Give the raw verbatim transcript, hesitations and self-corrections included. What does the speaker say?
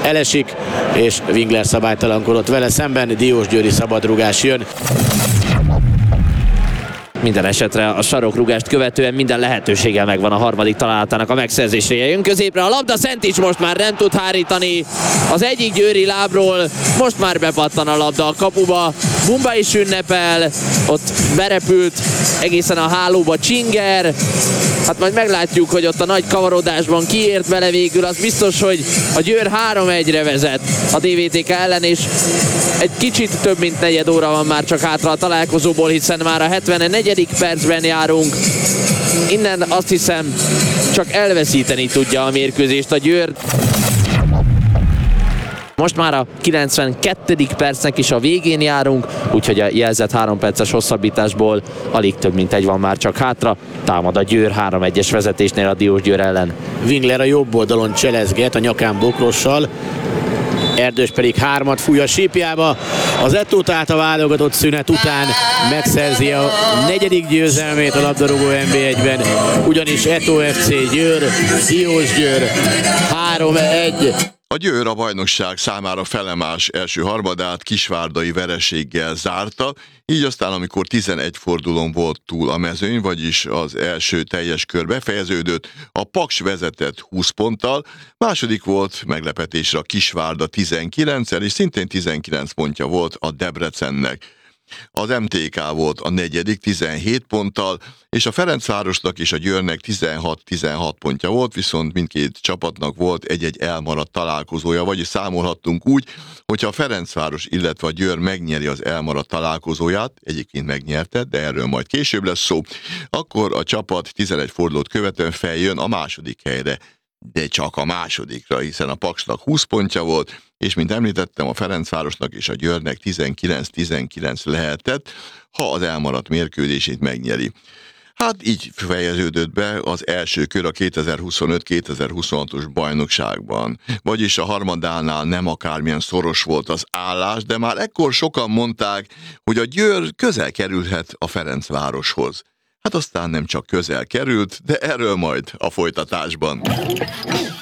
elesik, és Wingler szabálytalankodott vele szemben, Diósgyőri szabadrugás jön. Minden esetre a sarokrúgást követően minden lehetőséggel megvan a harmadik találatának a megszerzésére. Jön középre a labda, Szentics most már nem tud hárítani az egyik győri lábról, most már bepattan a labda a kapuba, Bumba is ünnepel, ott berepült egészen a hálóba Csinger, hát majd meglátjuk, hogy ott a nagy kavarodásban kiért bele végül, az biztos, hogy a Győr három egyre vezet a dé vé té ká ellen, és egy kicsit több mint negyed óra van már csak hátra a találkozóból, hiszen már a hetvennegyedik percben járunk. Innen azt hiszem csak elveszíteni tudja a mérkőzést a Győr. Most már a kilencvenkettedik percnek is a végén járunk, úgyhogy a jelzett három perces hosszabbításból alig több mint egy van már csak hátra. Támad a Győr három egyes vezetésnél a Diósgyőr ellen. Wingler a jobb oldalon cselezget a nyakán bokrossal, Erdős pedig hármat fúj a sípjába. Az Eto'o tehát a válogatott szünet után megszerzi a negyedik győzelmét a labdarúgó en bé egyben, ugyanis Eto'o ef cé Győr, Diósgyőr három egy. A Győr a bajnokság számára felemás első harmadát kisvárdai vereséggel zárta, így aztán amikor tizenegy fordulón volt túl a mezőny, vagyis az első teljes kör befejeződött, a Paks vezetett húsz ponttal, második volt meglepetésre a Kisvárda tizenkilenccel, és szintén tizenkilenc pontja volt a Debrecennek. Az em té ká volt a negyedik tizenhét ponttal, és a Ferencvárosnak és a Győrnek tizenhat tizenhat pontja volt, viszont mindkét csapatnak volt egy-egy elmaradt találkozója, vagyis számolhattunk úgy, hogyha a Ferencváros, illetve a Győr megnyeri az elmaradt találkozóját, egyébként megnyerte, de erről majd később lesz szó, akkor a csapat tizenegy fordulót követően feljön a második helyre, de csak a másodikra, hiszen a Paksnak húsz pontja volt, és mint említettem, a Ferencvárosnak és a Győrnek tizenkilenc tizenkilenc lehetett, ha az elmaradt mérkőzését megnyeri. Hát így fejeződött be az első kör a kétezer-huszonöt kétezer-huszonhatos bajnokságban. Vagyis a harmadánál nem akármilyen szoros volt az állás, de már ekkor sokan mondták, hogy a Győr közel kerülhet a Ferencvároshoz. Hát aztán nem csak közel került, de erről majd a folytatásban.